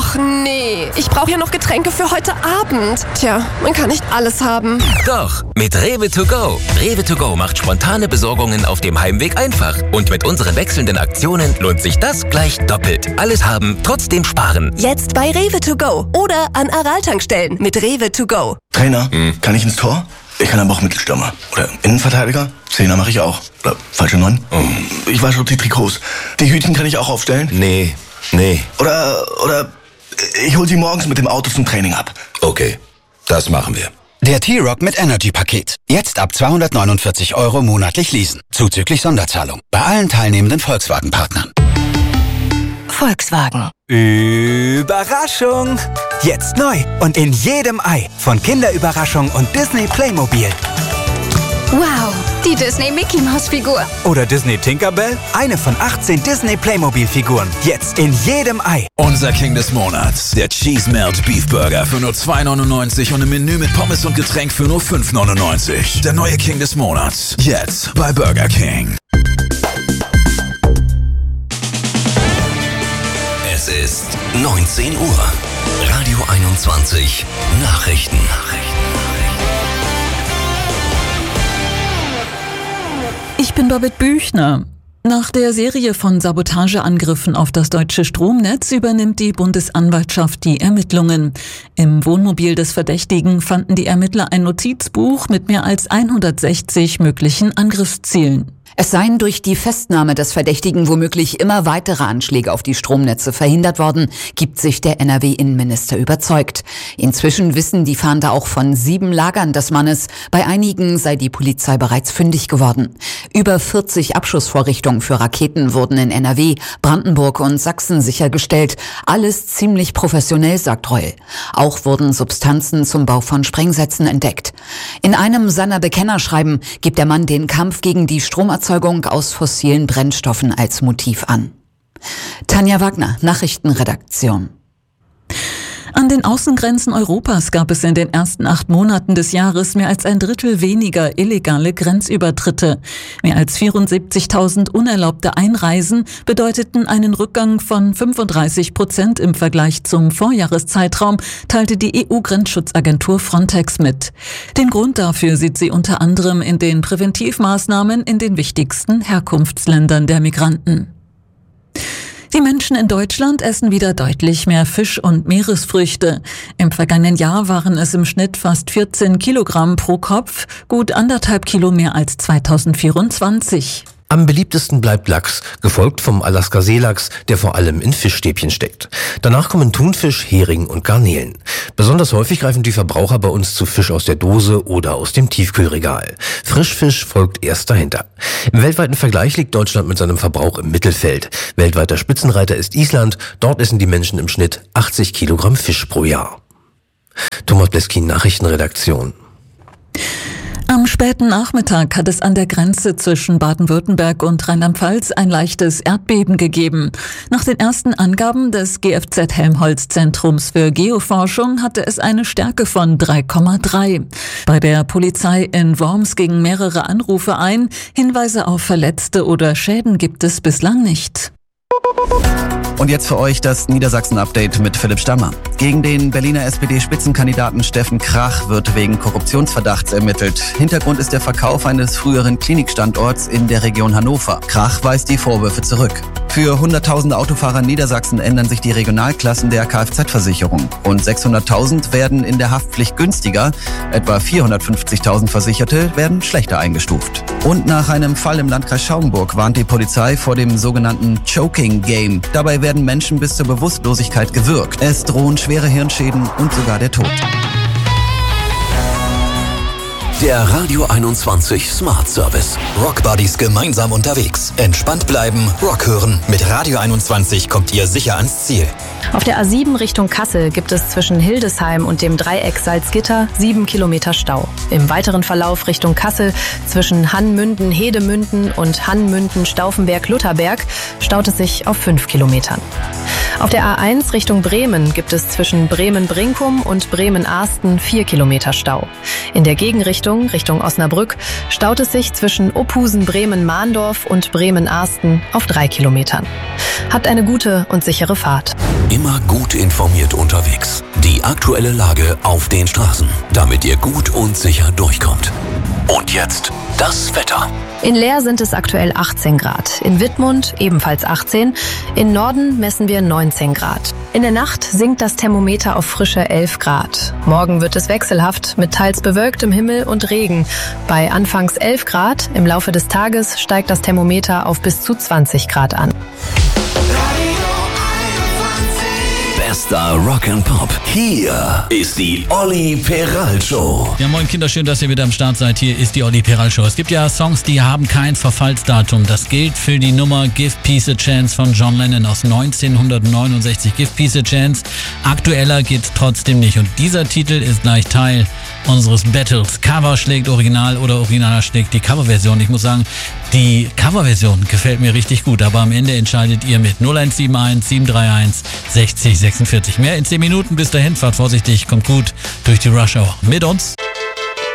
Och nee, ich brauche ja noch Getränke für heute Abend. Tja, man kann nicht alles haben. Doch, mit Rewe to go. Rewe to go macht spontane Besorgungen auf dem Heimweg einfach. Und mit unseren wechselnden Aktionen lohnt sich das gleich doppelt. Alles haben, trotzdem sparen. Jetzt bei Rewe to go oder an Aral-Tankstellen mit Rewe to go. Trainer, kann ich ins Tor? Ich kann aber auch Mittelstürmer. Oder Innenverteidiger. Zehner mache ich auch. Oder falsche 9. Ich wasche die Trikots. Die Hütchen kann ich auch aufstellen. Nee. Oder ich hol sie morgens mit dem Auto zum Training ab. Okay, das machen wir. Der T-Rock mit Energy-Paket. Jetzt ab 249 € monatlich leasen. Zuzüglich Sonderzahlung. Bei allen teilnehmenden Volkswagen-Partnern. Volkswagen. Überraschung! Jetzt neu und in jedem Ei von Kinderüberraschung und Disney Playmobil. Wow, die Disney Mickey Maus Figur. Oder Disney Tinkerbell, eine von 18 Disney Playmobil Figuren. Jetzt in jedem Ei. Unser King des Monats, der Cheese Melt Beef Burger für nur 2,99 € und ein Menü mit Pommes und Getränk für nur 5,99 €. Der neue King des Monats, jetzt bei Burger King. Es ist 19 Uhr. Radio 21 Nachrichten. Ich bin Babette Büchner. Nach der Serie von Sabotageangriffen auf das deutsche Stromnetz übernimmt die Bundesanwaltschaft die Ermittlungen. Im Wohnmobil des Verdächtigen fanden die Ermittler ein Notizbuch mit mehr als 160 möglichen Angriffszielen. Es seien durch die Festnahme des Verdächtigen womöglich immer weitere Anschläge auf die Stromnetze verhindert worden, gibt sich der NRW-Innenminister überzeugt. Inzwischen wissen die Fahnder auch von 7 Lagern des Mannes. Bei einigen sei die Polizei bereits fündig geworden. Über 40 Abschussvorrichtungen für Raketen wurden in NRW, Brandenburg und Sachsen sichergestellt. Alles ziemlich professionell, sagt Reul. Auch wurden Substanzen zum Bau von Sprengsätzen entdeckt. In einem seiner Bekennerschreiben gibt der Mann den Kampf gegen die Stromerzeugung aus fossilen Brennstoffen als Motiv an. Tanja Wagner, Nachrichtenredaktion. An den Außengrenzen Europas gab es in den ersten 8 Monaten des Jahres mehr als ein Drittel weniger illegale Grenzübertritte. Mehr als 74.000 unerlaubte Einreisen bedeuteten einen Rückgang von 35% im Vergleich zum Vorjahreszeitraum, teilte die EU-Grenzschutzagentur Frontex mit. Den Grund dafür sieht sie unter anderem in den Präventivmaßnahmen in den wichtigsten Herkunftsländern der Migranten. Die Menschen in Deutschland essen wieder deutlich mehr Fisch und Meeresfrüchte. Im vergangenen Jahr waren es im Schnitt fast 14 Kilogramm pro Kopf, gut 1,5 Kilo mehr als 2024. Am beliebtesten bleibt Lachs, gefolgt vom Alaska-Seelachs, der vor allem in Fischstäbchen steckt. Danach kommen Thunfisch, Hering und Garnelen. Besonders häufig greifen die Verbraucher bei uns zu Fisch aus der Dose oder aus dem Tiefkühlregal. Frischfisch folgt erst dahinter. Im weltweiten Vergleich liegt Deutschland mit seinem Verbrauch im Mittelfeld. Weltweiter Spitzenreiter ist Island. Dort essen die Menschen im Schnitt 80 Kilogramm Fisch pro Jahr. Thomas Bleskin, Nachrichtenredaktion. Am späten Nachmittag hat es an der Grenze zwischen Baden-Württemberg und Rheinland-Pfalz ein leichtes Erdbeben gegeben. Nach den ersten Angaben des GFZ Helmholtz-Zentrums für Geoforschung hatte es eine Stärke von 3,3. Bei der Polizei in Worms gingen mehrere Anrufe ein. Hinweise auf Verletzte oder Schäden gibt es bislang nicht. Und jetzt für euch das Niedersachsen-Update mit Philipp Stammer. Gegen den Berliner SPD-Spitzenkandidaten Steffen Krach wird wegen Korruptionsverdachts ermittelt. Hintergrund ist der Verkauf eines früheren Klinikstandorts in der Region Hannover. Krach weist die Vorwürfe zurück. Für hunderttausende Autofahrer in Niedersachsen ändern sich die Regionalklassen der Kfz-Versicherung. Rund 600.000 werden in der Haftpflicht günstiger. Etwa 450.000 Versicherte werden schlechter eingestuft. Und nach einem Fall im Landkreis Schaumburg warnt die Polizei vor dem sogenannten Choking Game. Dabei werden Menschen bis zur Bewusstlosigkeit gewürgt. Es drohen schwere Hirnschäden und sogar der Tod. Der Radio 21 Smart Service. Rock Buddies gemeinsam unterwegs. Entspannt bleiben, Rock hören. Mit Radio 21 kommt ihr sicher ans Ziel. Auf der A7 Richtung Kassel gibt es zwischen Hildesheim und dem Dreieck Salzgitter 7 Kilometer Stau. Im weiteren Verlauf Richtung Kassel zwischen Hannmünden-Hedemünden und Hannmünden-Stauffenberg-Lutherberg staut es sich auf 5 Kilometern. Auf der A1 Richtung Bremen gibt es zwischen Bremen-Brinkum und Bremen-Arsten 4 Kilometer Stau. In der Gegenrichtung Richtung Osnabrück staut es sich zwischen Opusen-Bremen-Mahndorf und Bremen-Arsten auf 3 Kilometern. Habt eine gute und sichere Fahrt. immer gut informiert unterwegs. Die aktuelle Lage auf den Straßen, damit ihr gut und sicher durchkommt. Und jetzt das Wetter. In Leer sind es aktuell 18 Grad. In Wittmund ebenfalls 18. In Norden messen wir 19 Grad. In der Nacht sinkt das Thermometer auf frische 11 Grad. Morgen wird es wechselhaft mit teils bewölktem Himmel und Regen. Bei anfangs 11 Grad, im Laufe des Tages steigt das Thermometer auf bis zu 20 Grad an. Bester Rock and Pop. Hier ist die Olli Peral Show. Ja, moin Kinder, schön, dass ihr wieder am Start seid. Hier ist die Olli Peral Show. Es gibt ja Songs, die haben kein Verfallsdatum. Das gilt für die Nummer Give Peace a Chance von John Lennon aus 1969. Give Peace a Chance. Aktueller geht's trotzdem nicht. Und dieser Titel ist gleich Teil unseres Battles. Cover schlägt Original oder Originaler schlägt die Coverversion. Ich muss sagen, die Coverversion gefällt mir richtig gut. Aber am Ende entscheidet ihr mit 0171 731 60 46. Mehr in 10 Minuten. Bis dahin, fahrt vorsichtig, kommt gut durch die Rush Hour mit uns.